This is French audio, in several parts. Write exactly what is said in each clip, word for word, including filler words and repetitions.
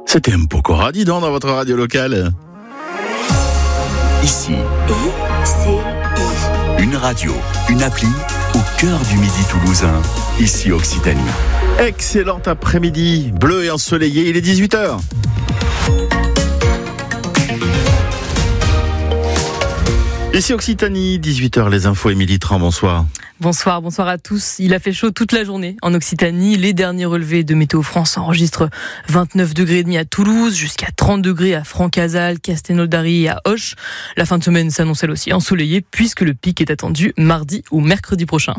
C'était un Pokora, dis donc, dans votre radio locale. Ici, I C I. une radio, une appli au cœur du Midi toulousain. Ici Occitanie. Excellent après-midi, bleu et ensoleillé, il est dix-huit heures. Ici Occitanie, dix-huit heures, les infos, Émilie Tran, bonsoir. Bonsoir, bonsoir à tous. Il a fait chaud toute la journée en Occitanie. Les derniers relevés de Météo France enregistrent vingt-neuf degrés et demi à Toulouse, jusqu'à trente degrés à Francazal, Castelnaudary et à Auch. La fin de semaine s'annonce elle aussi ensoleillée puisque le pic est attendu mardi ou mercredi prochain.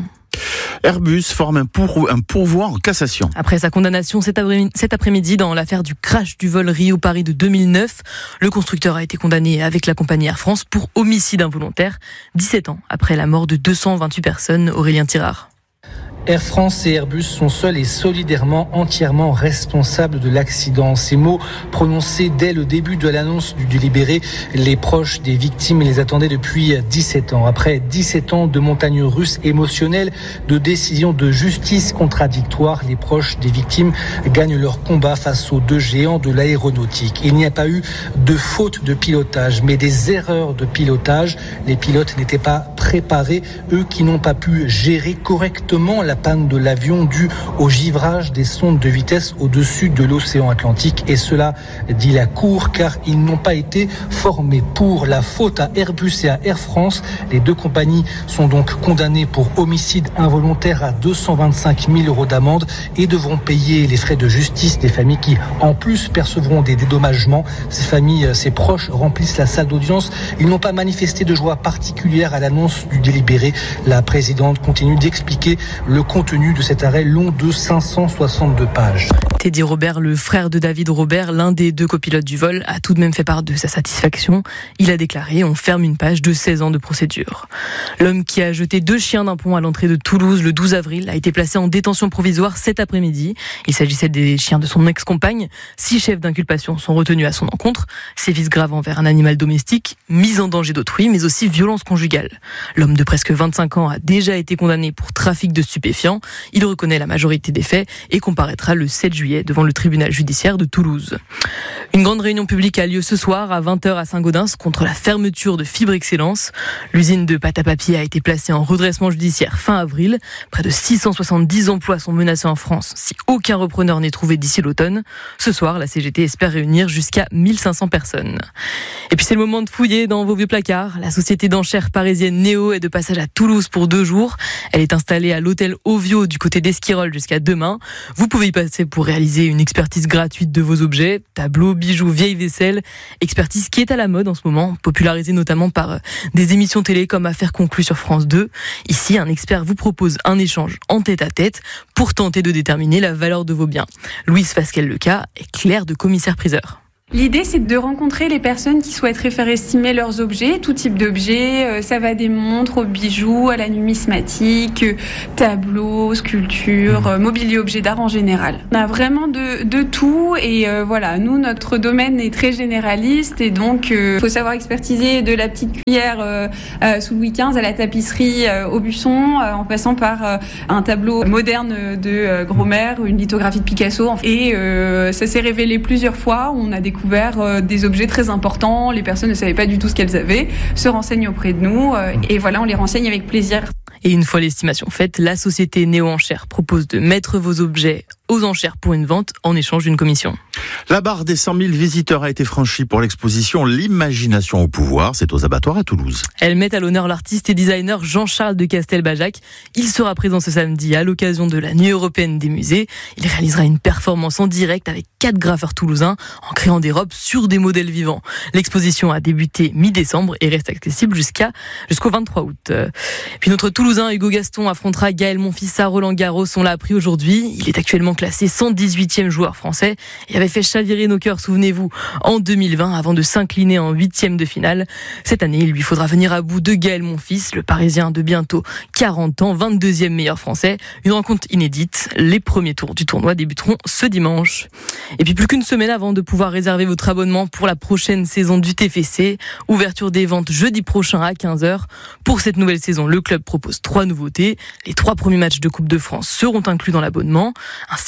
Airbus forme un, pour, un pourvoi en cassation. Après sa condamnation cet après-midi dans l'affaire du crash du vol Rio-Paris de deux mille neuf, le constructeur a été condamné avec la compagnie Air France pour homicide involontaire, dix-sept ans après la mort de deux cent vingt-huit personnes. Aurélien Tirard. Air France et Airbus sont seuls et solidairement entièrement responsables de l'accident. Ces mots prononcés dès le début de l'annonce du délibéré, les proches des victimes les attendaient depuis dix-sept ans. Après dix-sept ans de montagnes russes émotionnelles, de décisions de justice contradictoires, les proches des victimes gagnent leur combat face aux deux géants de l'aéronautique. Il n'y a pas eu de faute de pilotage, mais des erreurs de pilotage. Les pilotes n'étaient pas préparés, eux qui n'ont pas pu gérer correctement la panne de l'avion due au givrage des sondes de vitesse au-dessus de l'océan Atlantique. Et cela, dit la Cour, car ils n'ont pas été formés pour. La faute à Airbus et à Air France. Les deux compagnies sont donc condamnées pour homicide involontaire à deux cent vingt-cinq mille euros d'amende et devront payer les frais de justice des familles qui, en plus, percevront des dédommagements. Ces familles, ces proches remplissent la salle d'audience. Ils n'ont pas manifesté de joie particulière à l'annonce du délibéré. La présidente continue d'expliquer le contenu de cet arrêt long de cinq cent soixante-deux pages. Teddy Robert, le frère de David Robert, l'un des deux copilotes du vol, a tout de même fait part de sa satisfaction. Il a déclaré « On ferme une page de seize ans de procédure ». L'homme qui a jeté deux chiens d'un pont à l'entrée de Toulouse le douze avril a été placé en détention provisoire cet après-midi. Il s'agissait des chiens de son ex-compagne. Six chefs d'inculpation sont retenus à son encontre. Sévices graves envers un animal domestique, mise en danger d'autrui, mais aussi violence conjugale. L'homme de presque vingt-cinq ans a déjà été condamné pour trafic de stupéfiants. Il reconnaît la majorité des faits et comparaîtra le sept juillet devant le tribunal judiciaire de Toulouse. Une grande réunion publique a lieu ce soir à vingt heures à Saint-Gaudens contre la fermeture de Fibre Excellence. L'usine de pâte à papier a été placée en redressement judiciaire fin avril. Près de six cent soixante-dix emplois sont menacés en France si aucun repreneur n'est trouvé d'ici l'automne. Ce soir, la C G T espère réunir jusqu'à mille cinq cents personnes. Et puis c'est le moment de fouiller dans vos vieux placards. La société d'enchères parisienne Néo est de passage à Toulouse pour deux jours. Elle est installée à l'hôtel Ovio du côté d'Esquirol jusqu'à demain. Vous pouvez y passer pour réaliser une expertise gratuite de vos objets, tableaux, bijoux, vieilles vaisselles. Expertise qui est à la mode en ce moment, popularisée notamment par des émissions télé comme Affaires conclues sur France deux. Ici, un expert vous propose un échange en tête à tête pour tenter de déterminer la valeur de vos biens. Louise Fasquelle-Leca est clerc de commissaire-priseur. L'idée, c'est de rencontrer les personnes qui souhaiteraient faire estimer leurs objets, tout type d'objets. Ça va des montres aux bijoux, à la numismatique, tableaux, sculptures, mobilier objet d'art en général. On a vraiment de, de tout et euh, voilà, nous, notre domaine est très généraliste et donc il euh, faut savoir expertiser de la petite cuillère euh, euh, sous Louis quinze à la tapisserie euh, au buçon, euh, en passant par euh, un tableau moderne de euh, Grosmère, une lithographie de Picasso. Et euh, ça s'est révélé plusieurs fois. On a découvert découvert des objets très importants, les personnes ne savaient pas du tout ce qu'elles avaient, se renseignent auprès de nous et voilà, on les renseigne avec plaisir. Et une fois l'estimation faite, la société Néo Enchères propose de mettre vos objets aux enchères pour une vente en échange d'une commission. La barre des cent mille visiteurs a été franchie pour l'exposition L'imagination au pouvoir. C'est aux abattoirs à Toulouse. Elle met à l'honneur l'artiste et designer Jean-Charles de Castelbajac. Il sera présent ce samedi à l'occasion de la Nuit européenne des musées. Il réalisera une performance en direct avec quatre graffeurs toulousains en créant des robes sur des modèles vivants. L'exposition a débuté mi-décembre et reste accessible jusqu'à, jusqu'au vingt-trois août. Puis notre Toulousain Hugo Gaston affrontera Gaël Monfils à Roland-Garros. On l'a appris aujourd'hui. Il est actuellement classé cent dix-huitième joueur français et avait fait chavirer nos cœurs, souvenez-vous, en deux mille vingt avant de s'incliner en huitième de finale. Cette année, il lui faudra venir à bout de Gaël Monfils, le Parisien de bientôt quarante ans, vingt-deuxième meilleur français. Une rencontre inédite. Les premiers tours du tournoi débuteront ce dimanche. Et puis plus qu'une semaine avant de pouvoir réserver votre abonnement pour la prochaine saison du T F C. Ouverture des ventes jeudi prochain à quinze heures. Pour cette nouvelle saison, le club propose trois nouveautés. Les trois premiers matchs de Coupe de France seront inclus dans l'abonnement. Un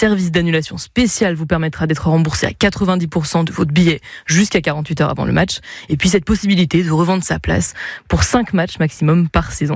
service d'annulation spécial vous permettra d'être remboursé à quatre-vingt-dix pour cent de votre billet jusqu'à quarante-huit heures avant le match. Et puis cette possibilité de revendre sa place pour cinq matchs maximum par saison.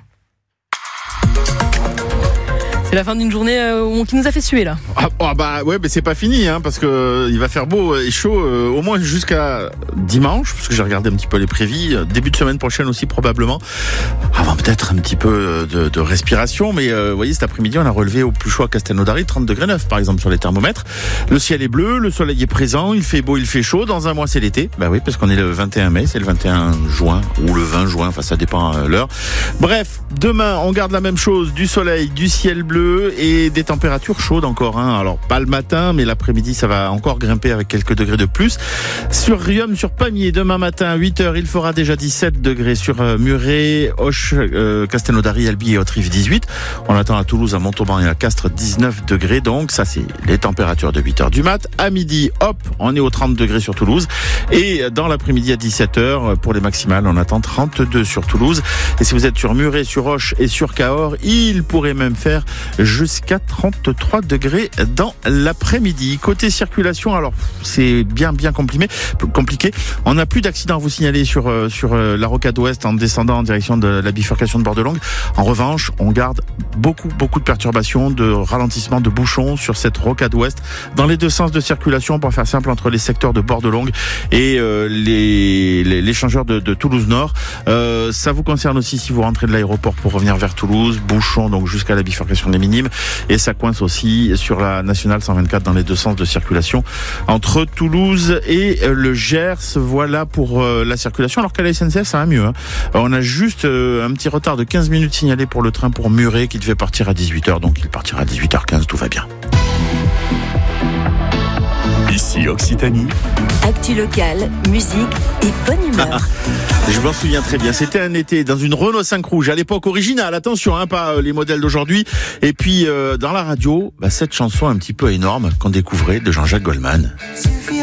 C'est la fin d'une journée euh, qui nous a fait suer là. Ah, oh bah ouais, mais c'est pas fini, hein, parce que euh, il va faire beau et chaud euh, au moins jusqu'à dimanche, parce que j'ai regardé un petit peu les prévis. Début de semaine prochaine aussi probablement. Avant peut-être un petit peu de, de respiration, mais euh, vous voyez, cet après-midi on a relevé au plus chaud à Castelnaudary trente degrés neuf par exemple sur les thermomètres. Le ciel est bleu, le soleil est présent, il fait beau, il fait chaud. Dans un mois c'est l'été. Bah oui, parce qu'on est le vingt et un mai, c'est le vingt et un juin ou le vingt juin, enfin ça dépend euh, l'heure. Bref, demain on garde la même chose, du soleil, du ciel bleu et des températures chaudes encore, hein. Alors pas le matin, mais l'après-midi ça va encore grimper avec quelques degrés de plus. Sur Riom, sur Pamiers, demain matin à huit heures, il fera déjà dix-sept degrés. Sur euh, Muret, Auch, euh, Castelnaudary, Albi et Haute-Rive dix-huit. On attend à Toulouse, à Montauban et à Castres dix-neuf degrés. Donc ça c'est les températures de huit heures du mat. À midi, hop, on est aux trente degrés sur Toulouse. Et dans l'après-midi à dix-sept heures, pour les maximales, on attend trente-deux sur Toulouse. Et si vous êtes sur Muret, sur Auch et sur Cahors, il pourrait même faire jusqu'à trente-trois degrés dans l'après-midi. Côté circulation, alors c'est bien bien compliqué. compliqué. On n'a plus d'accident à vous signaler sur euh, sur euh, la rocade ouest en descendant en direction de la bifurcation de Bordelongue. En revanche, on garde beaucoup beaucoup de perturbations, de ralentissements, de bouchons sur cette rocade ouest dans les deux sens de circulation, pour faire simple, entre les secteurs de Bordelongue et euh, les, les l'échangeur de, de Toulouse Nord. Euh, ça vous concerne aussi si vous rentrez de l'aéroport pour revenir vers Toulouse. Bouchons donc jusqu'à la bifurcation des Minimes, et ça coince aussi sur la nationale cent vingt-quatre dans les deux sens de circulation entre Toulouse et le Gers. Voilà pour euh, la circulation, alors qu'à la S N C F ça va mieux, hein. On a juste euh, un petit retard de quinze minutes signalé pour le train pour Muret qui devait partir à dix-huit heures, donc il partira à dix-huit heures quinze, tout va bien. Ici Occitanie. Actu locale, musique et bonne humeur. Je m'en souviens très bien, c'était un été dans une Renault cinq rouge, à l'époque originale, attention, hein, pas euh, les modèles d'aujourd'hui. Et puis euh, dans la radio, bah, cette chanson un petit peu énorme qu'on découvrait de Jean-Jacques Goldman.